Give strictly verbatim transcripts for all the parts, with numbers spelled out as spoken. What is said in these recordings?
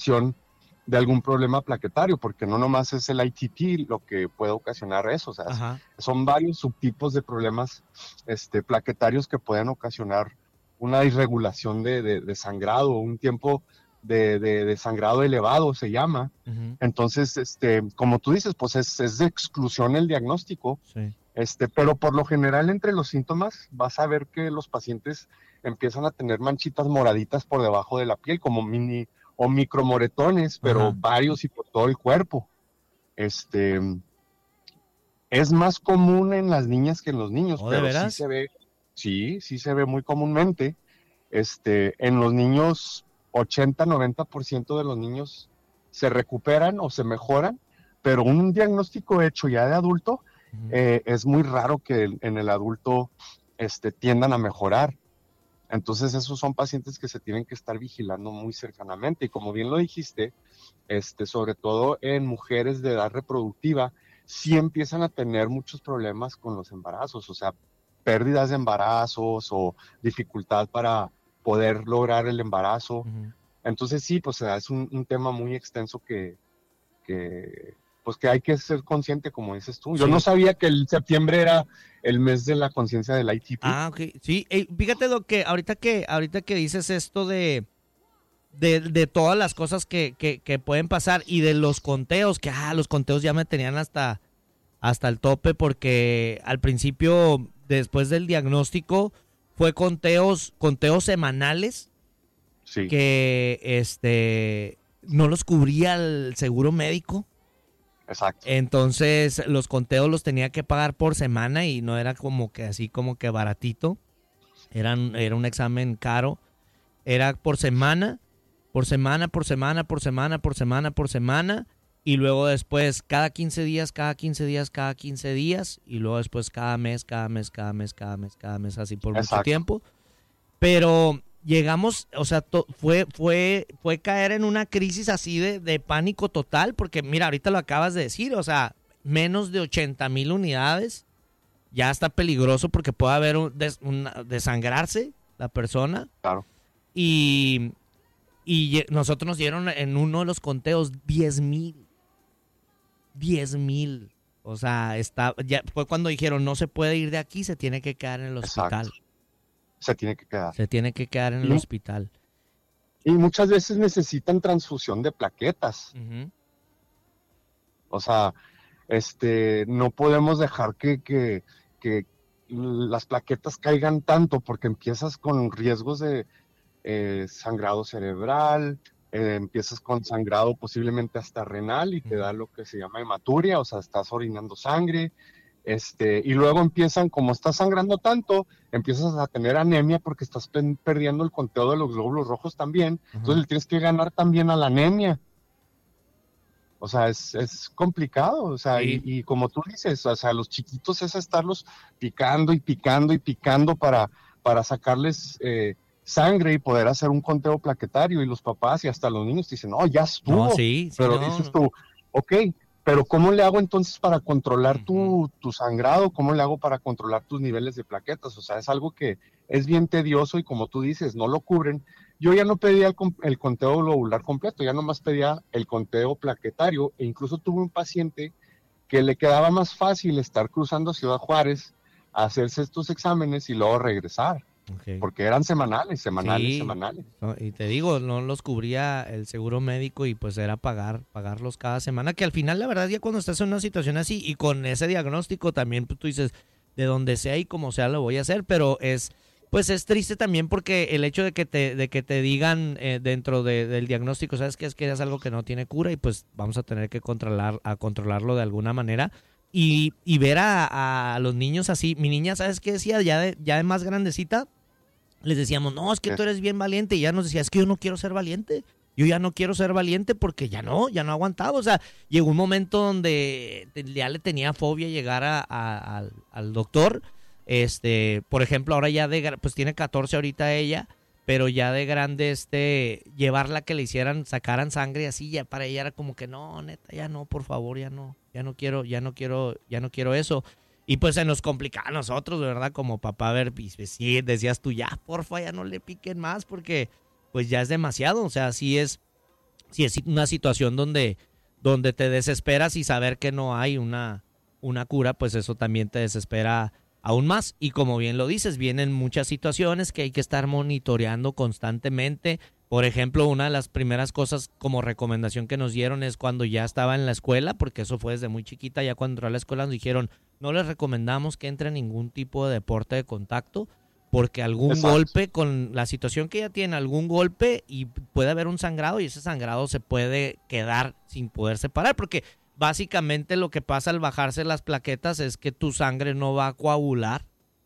de algún problema plaquetario, porque no nomás es el I T P lo que puede ocasionar eso, o sea, Ajá. son varios subtipos de problemas este, plaquetarios que pueden ocasionar una irregulación de, de, de sangrado, un tiempo de, de, de sangrado elevado se llama. Uh-huh. Entonces, este, como tú dices, pues es, es de exclusión el diagnóstico, Sí. este, pero por lo general entre los síntomas vas a ver que los pacientes empiezan a tener manchitas moraditas por debajo de la piel, como mini o micromoretones, pero Ajá. varios y por todo el cuerpo. Este, es más común en las niñas que en los niños, ¿Oh, de pero sí veras? se ve, sí, sí se ve muy comúnmente. Este, en los niños, ochenta, noventa por ciento de los niños se recuperan o se mejoran, pero un diagnóstico hecho ya de adulto, Uh-huh. eh, es muy raro que en el adulto este, tiendan a mejorar. Entonces esos son pacientes que se tienen que estar vigilando muy cercanamente. Y como bien lo dijiste, este, sobre todo en mujeres de edad reproductiva, sí empiezan a tener muchos problemas con los embarazos, o sea, pérdidas de embarazos o dificultad para poder lograr el embarazo. Uh-huh. Entonces sí, pues es un, un tema muy extenso que, que, pues que hay que ser consciente, como dices tú. Yo Sí. no sabía que el septiembre era el mes de la conciencia del I T P. Ah, ok. Sí, Ey, fíjate lo que ahorita que ahorita que dices esto de de, de todas las cosas que, que, que pueden pasar y de los conteos, que ah, los conteos ya me tenían hasta hasta el tope porque al principio después del diagnóstico fue conteos conteos semanales Sí. que este no los cubría el seguro médico. Exacto. Entonces los conteos los tenía que pagar por semana y no era como que así como que baratito. Eran, era un examen caro. Era por semana, por semana, por semana, por semana, por semana, por semana. Y luego después cada quince días, cada quince días, cada quince días. Y luego después cada mes, cada mes, cada mes, cada mes, cada mes, así por Exacto. mucho tiempo. Pero llegamos, o sea, to, fue, fue, fue caer en una crisis así de, de pánico total, porque mira, ahorita lo acabas de decir, o sea, menos de ochenta mil unidades, ya está peligroso porque puede haber un, des, una, desangrarse la persona. Claro. Y, y nosotros nos dieron en uno de los conteos diez mil. diez mil. O sea, está, ya fue cuando dijeron, no se puede ir de aquí, se tiene que quedar en el hospital. Exacto. Se tiene que quedar. Se tiene que quedar en el y, hospital. Y muchas veces necesitan transfusión de plaquetas. Uh-huh. O sea, este, no podemos dejar que, que, que las plaquetas caigan tanto porque empiezas con riesgos de eh, sangrado cerebral, eh, empiezas con sangrado posiblemente hasta renal y te da lo que se llama hematuria, o sea, estás orinando sangre. Este, y luego empiezan, como estás sangrando tanto, empiezas a tener anemia porque estás pe- perdiendo el conteo de los glóbulos rojos también. Uh-huh. Entonces le tienes que ganar también a la anemia. O sea, es, es complicado. O sea, sí. y, y como tú dices, o sea, los chiquitos es estarlos picando y picando y picando para, para sacarles eh, sangre y poder hacer un conteo plaquetario. Y los papás y hasta los niños dicen, no, ya estuvo. No, sí, sí, Pero no, dices no. tú, ok, pero ¿cómo le hago entonces para controlar uh-huh. tu, tu sangrado? ¿Cómo le hago para controlar tus niveles de plaquetas? O sea, es algo que es bien tedioso y como tú dices, no lo cubren. Yo ya no pedía el, el conteo globular completo, ya nomás pedía el conteo plaquetario e incluso tuve un paciente que le quedaba más fácil estar cruzando Ciudad Juárez a hacerse estos exámenes y luego regresar. Okay. Porque eran semanales, semanales, sí, semanales. No, y te digo, no los cubría el seguro médico y pues era pagar, pagarlos cada semana, que al final la verdad ya cuando estás en una situación así y con ese diagnóstico también pues, tú dices, de donde sea y como sea lo voy a hacer, pero es pues es triste también porque el hecho de que te, de que te digan eh, dentro de, del diagnóstico, sabes que es que es algo que no tiene cura y pues vamos a tener que controlar, a controlarlo de alguna manera. Y, y ver a, a los niños así, mi niña, ¿sabes qué decía? Ya de, ya de más grandecita, les decíamos, no, es que tú eres bien valiente. Y ya nos decía, es que yo no quiero ser valiente. Yo ya no quiero ser valiente porque ya no, ya no aguantaba. O sea, llegó un momento donde ya le tenía fobia llegar a, a, al, al doctor. Este, por ejemplo, ahora ya de, pues tiene catorce ahorita ella, pero ya de grande, este, llevarla que le hicieran, sacaran sangre así, ya para ella era como que no, neta, ya no, por favor, ya no, ya no quiero, ya no quiero, ya no quiero eso. Y pues se nos complicaba a nosotros, ¿verdad? Como papá, a ver, pues, sí, decías tú, ya, porfa, ya no le piquen más porque pues ya es demasiado, o sea, sí es, si es una situación donde, donde te desesperas y saber que no hay una, una cura, pues eso también te desespera aún más. Y como bien lo dices, vienen muchas situaciones que hay que estar monitoreando constantemente. Por ejemplo, una de las primeras cosas como recomendación que nos dieron es cuando ya estaba en la escuela, porque eso fue desde muy chiquita, ya cuando entró a la escuela nos dijeron, no les recomendamos que entre en ningún tipo de deporte de contacto, porque algún Exacto. golpe, con la situación que ella tiene, algún golpe y puede haber un sangrado y ese sangrado se puede quedar sin poder separar, porque básicamente lo que pasa al bajarse las plaquetas es que tu sangre no va a coagular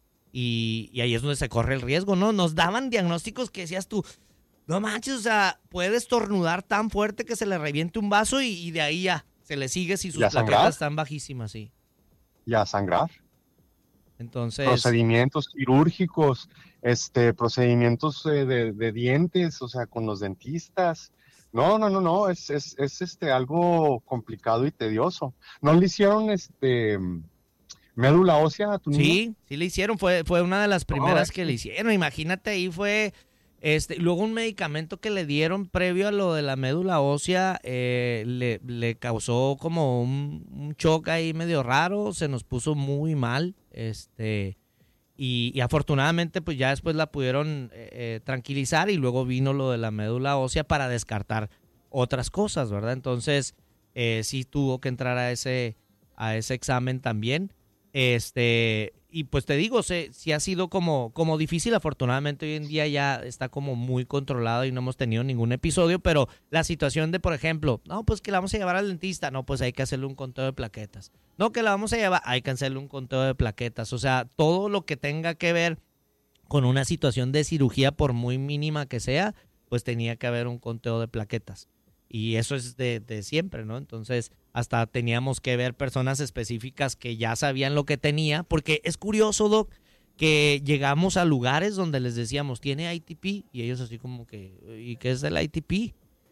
y, y ahí es donde se corre el riesgo, ¿no? Nos daban diagnósticos que decías tú, no manches, o sea, puede estornudar tan fuerte que se le reviente un vaso y, y de ahí ya se le sigue si sus ¿Y a plaquetas sangrar? están bajísimas, sí. Y a sangrar. Entonces, Procedimientos quirúrgicos, este, procedimientos eh, de, de dientes, o sea, con los dentistas. No, no, no, no, es, es, es este, algo complicado y tedioso. ¿No le hicieron este, médula ósea a tu niño? sí, sí le hicieron, fue, fue una de las primeras Oh, que le hicieron. Imagínate, ahí fue, este, luego un medicamento que le dieron previo a lo de la médula ósea, eh, le, le causó como un, un shock ahí medio raro, se nos puso muy mal, este, y, y afortunadamente pues ya después la pudieron eh, eh, tranquilizar y luego vino lo de la médula ósea para descartar otras cosas, ¿verdad? Entonces, eh, sí tuvo que entrar a ese, a ese examen también. Este, y pues te digo, sí, sí ha sido como, como difícil. Afortunadamente hoy en día ya está como muy controlado y no hemos tenido ningún episodio, pero la situación de, por ejemplo, no, pues que la vamos a llevar al dentista, no, pues hay que hacerle un conteo de plaquetas. No, que la vamos a llevar, hay que hacerle un conteo de plaquetas. O sea, todo lo que tenga que ver con una situación de cirugía, por muy mínima que sea, pues tenía que haber un conteo de plaquetas. Y eso es de, de siempre, ¿no? Entonces, hasta teníamos que ver personas específicas que ya sabían lo que tenía, porque es curioso, Doc, que llegamos a lugares donde les decíamos, ¿tiene I T P? Y ellos así como que, ¿y qué es el I T P?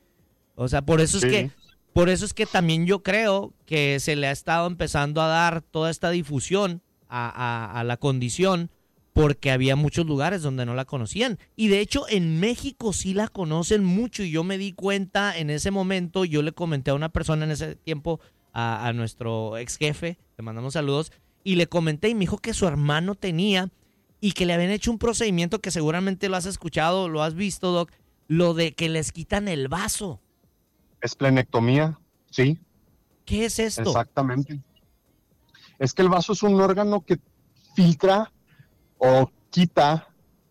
O sea, por eso es sí. que, por eso es que también yo creo que se le ha estado empezando a dar toda esta difusión a, a, a la condición, porque había muchos lugares donde no la conocían. Y de hecho en México sí la conocen mucho y yo me di cuenta en ese momento, yo le comenté a una persona en ese tiempo, a, a nuestro ex jefe, le mandamos saludos, y le comenté y me dijo que su hermano tenía y que le habían hecho un procedimiento que seguramente lo has escuchado, lo has visto, Doc, lo de que les quitan el vaso. Esplenectomía, sí, ¿Qué es esto? exactamente. Es que el vaso es un órgano que filtra o quita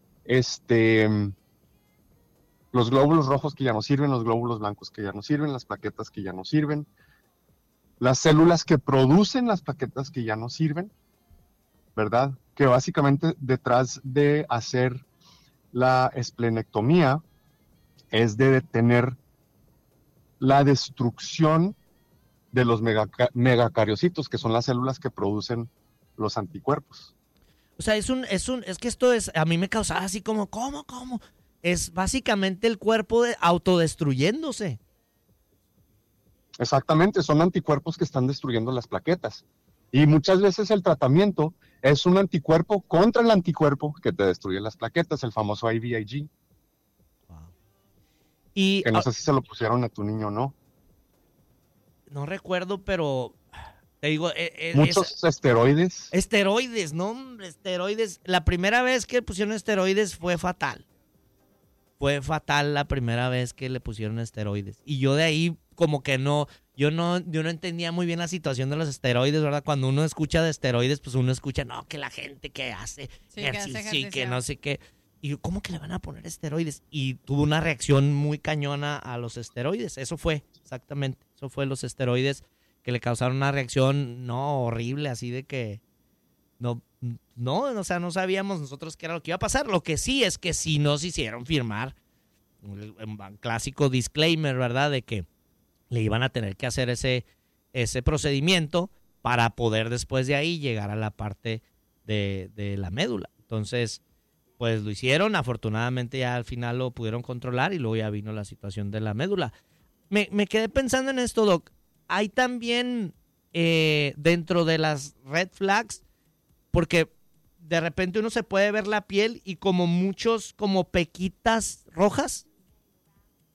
este, los glóbulos rojos que ya no sirven, los glóbulos blancos que ya no sirven, las plaquetas que ya no sirven, las células que producen las plaquetas que ya no sirven, ¿verdad? Que básicamente detrás de hacer la esplenectomía es de detener la destrucción de los megaca- megacariocitos, que son las células que producen los anticuerpos. O sea, es un, es un, es que esto es, a mí me causaba así como, ¿cómo, cómo? Es básicamente el cuerpo de, autodestruyéndose. Exactamente, son anticuerpos que están destruyendo las plaquetas. Y muchas veces el tratamiento es un anticuerpo contra el anticuerpo que te destruye las plaquetas, el famoso I V I G. Wow. Y Que no ah, sé si se lo pusieron a tu niño o no. no recuerdo, pero te digo, eh, eh, es, Muchos esteroides. esteroides, no, hombre, esteroides. La primera vez que pusieron esteroides fue fatal. Fue fatal la primera vez que le pusieron esteroides. Y yo de ahí como que no, yo no, yo no entendía muy bien la situación de los esteroides, ¿verdad? Cuando uno escucha de esteroides, pues uno escucha, no, que la gente que hace Sí, que hace ejercicio y ejercicio. que no sé qué. Y yo, ¿cómo que le van a poner esteroides? Y tuvo una reacción muy cañona a los esteroides. Eso fue, exactamente. Eso fue los esteroides que le causaron una reacción, no, horrible, así de que no, no, o sea, no sabíamos nosotros qué era lo que iba a pasar. Lo que sí es que sí nos hicieron firmar un, un clásico disclaimer, ¿verdad? De que le iban a tener que hacer ese, ese procedimiento para poder después de ahí llegar a la parte de, de la médula. Entonces, pues lo hicieron, afortunadamente ya al final lo pudieron controlar y luego ya vino la situación de la médula. Me, me quedé pensando en esto, Doc. Hay también eh, dentro de las red flags, porque de repente uno se puede ver la piel y como muchos, como pequitas rojas.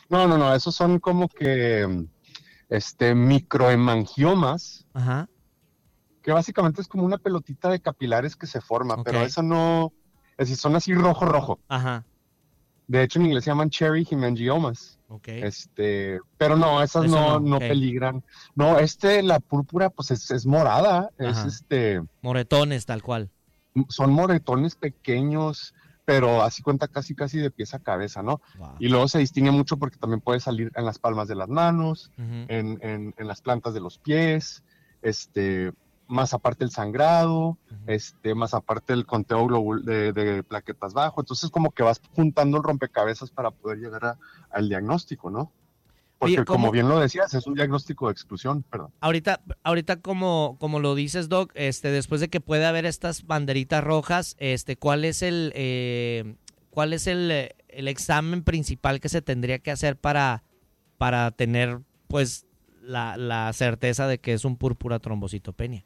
No, no, no, esos son como que este microhemangiomas, Ajá, que básicamente es como una pelotita de capilares que se forma, ok, pero eso no, es decir, son así rojo rojo. ajá, De hecho, en inglés se llaman cherry hemangiomas. ok. Este, pero no, esas Eso no, no, no ok, peligran. No, este, la púrpura, pues es, es morada, es ajá. este, Moretones, tal cual. son moretones pequeños, pero así cuenta casi casi de pies a cabeza, ¿no? Wow. Y luego se distingue mucho porque también puede salir en las palmas de las manos, Ujú. en, en, en las plantas de los pies, este, más aparte el sangrado, Ujú. este, más aparte el conteo globul de, de plaquetas bajo. Entonces como que vas juntando el rompecabezas para poder llegar a, al diagnóstico, ¿no? Oye, Porque como ¿cómo? bien lo decías, es un diagnóstico de exclusión, perdón. Ahorita, ahorita como, como lo dices, Doc, este, después de que puede haber estas banderitas rojas, este, ¿cuál es el, eh, cuál es el, eh, el examen principal que se tendría que hacer para, para tener, pues, la, la certeza de que es un púrpura trombocitopenia?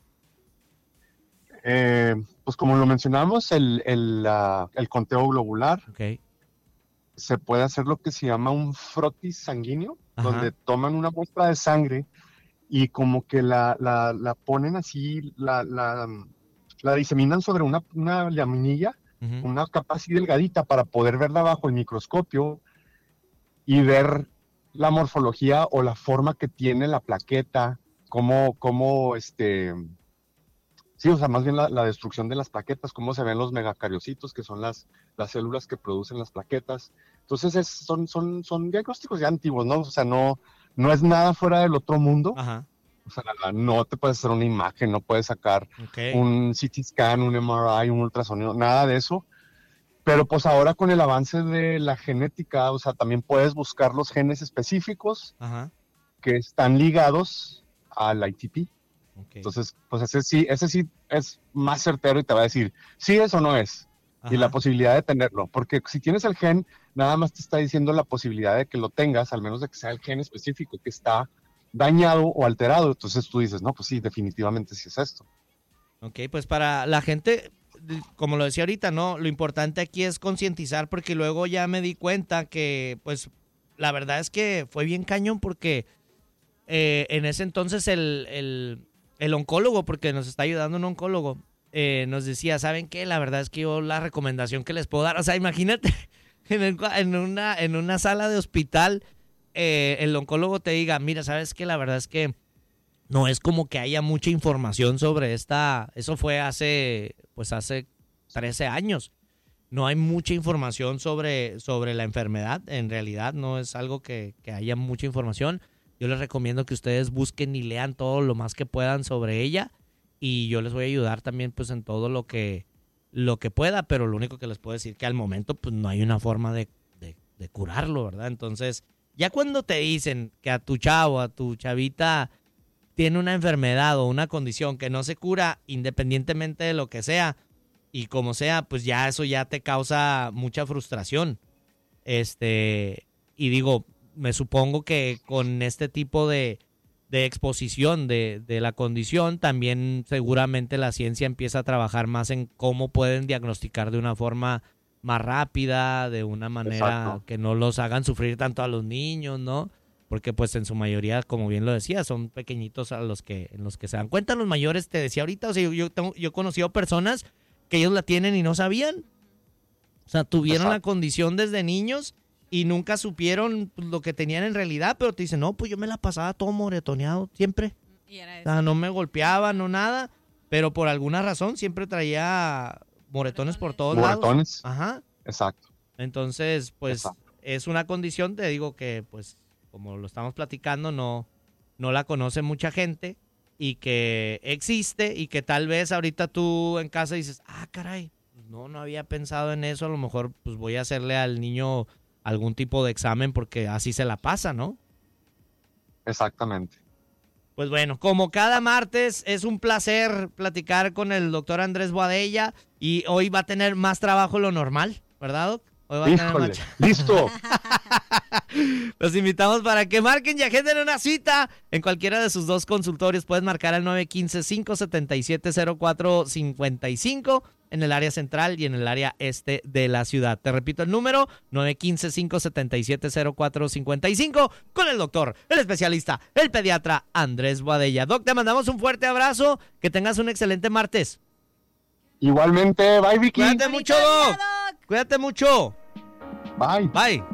Eh, pues como lo mencionamos, el, el, uh, el conteo globular, Ok. se puede hacer lo que se llama un frotis sanguíneo, Ajá. donde toman una muestra de sangre y como que la, la, la ponen así, la, la, la diseminan sobre una, una laminilla, Ujú. una capa así delgadita para poder verla bajo el microscopio y ver la morfología o la forma que tiene la plaqueta, cómo, cómo este, sí, o sea, más bien la, la destrucción de las plaquetas, cómo se ven los megacariocitos, que son las, las células que producen las plaquetas. Entonces, es, son, son, son diagnósticos ya antiguos, ¿no? O sea, no, no es nada fuera del otro mundo. Ajá. O sea, no te puedes hacer una imagen, no puedes sacar Ok. un C T scan, un M R I, un ultrasonido, nada de eso. Pero pues ahora con el avance de la genética, o sea, también puedes buscar los genes específicos Ajá. que están ligados al I T P. Ok. Entonces, pues ese sí, ese sí es más certero y te va a decir sí es o no es. Y la Ajá. posibilidad de tenerlo. Porque si tienes el gen, nada más te está diciendo la posibilidad de que lo tengas, al menos de que sea el gen específico que está dañado o alterado. Entonces tú dices, no, pues sí, definitivamente sí es esto. Ok, pues para la gente, como lo decía ahorita, ¿no? Lo importante aquí es concientizar porque luego ya me di cuenta que, pues, la verdad es que fue bien cañón porque eh, en ese entonces el, el, el oncólogo, porque nos está ayudando un oncólogo, eh, nos decía, ¿saben qué? La verdad es que yo la recomendación que les puedo dar, o sea, imagínate en, el- en una, en una sala de hospital, eh, el oncólogo te diga, mira, ¿sabes qué? La verdad es que no es como que haya mucha información sobre esta, eso fue hace, pues hace trece años. No hay mucha información sobre, sobre la enfermedad, en realidad no es algo que, que haya mucha información. Yo les recomiendo que ustedes busquen y lean todo lo más que puedan sobre ella y yo les voy a ayudar también pues en todo lo que, lo que pueda, pero lo único que les puedo decir que al momento pues no hay una forma de, de, de curarlo, ¿verdad? Entonces, ya cuando te dicen que a tu chavo, a tu chavita tiene una enfermedad o una condición que no se cura independientemente de lo que sea y como sea, pues ya eso ya te causa mucha frustración. Este, y digo, me supongo que con este tipo de, de exposición de, de la condición, también seguramente la ciencia empieza a trabajar más en cómo pueden diagnosticar de una forma más rápida, de una manera Exacto. que no los hagan sufrir tanto a los niños, ¿no? Porque pues en su mayoría, como bien lo decía, son pequeñitos a los que, en los que se dan cuenta. Los mayores, te decía ahorita, o sea, yo, yo, tengo, yo he conocido personas que ellos la tienen y no sabían. O sea, tuvieron la Exacto. condición desde niños y nunca supieron pues, lo que tenían en realidad, pero te dicen, no, pues yo me la pasaba todo moretoneado siempre. Y era O eso. sea, no me golpeaba, no nada, pero por alguna razón siempre traía moretones por todos lados. Moretones. Ajá. Exacto. Entonces, pues Exacto. es una condición, te digo que, pues, como lo estamos platicando, no, no la conoce mucha gente y que existe y que tal vez ahorita tú en casa dices, ah, caray, no, no había pensado en eso, a lo mejor pues voy a hacerle al niño algún tipo de examen porque así se la pasa, ¿no? Exactamente. Pues bueno, como cada martes es un placer platicar con el doctor Andrés Boadella y hoy va a tener más trabajo de lo normal, ¿verdad, Doc? Hoy va a tener más... Híjole. Listo. Los invitamos para que marquen y agenden una cita en cualquiera de sus dos consultorios. Puedes marcar al nueve uno cinco, cinco siete siete, cero cuatro cinco cinco en el área central y en el área este de la ciudad. Te repito el número, nueve uno cinco, cinco siete siete, cero cuatro cinco cinco, con el doctor, el especialista, el pediatra Andrés Boadella. Doc, te mandamos un fuerte abrazo, que tengas un excelente martes. Igualmente, bye Vicky. Cuídate mucho, Doc. Cuídate mucho. Bye. Bye.